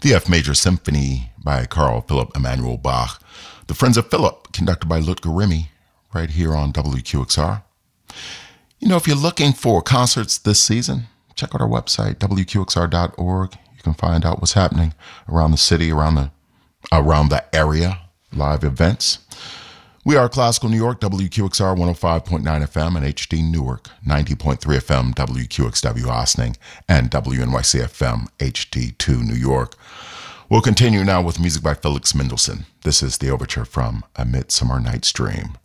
The F Major Symphony by Carl Philipp Emanuel Bach. The Friends of Philip, conducted by Lutger Remy, right here on WQXR. You know, if you're looking for concerts this season, check out our website, WQXR.org. You can find out what's happening around the city, around the area, live events. We are Classical New York, WQXR 105.9 FM and HD Newark, 90.3 FM, WQXW Ossining, and WNYC FM HD2 New York. We'll continue now with music by Felix Mendelssohn. This is the overture from A Midsummer Night's Dream.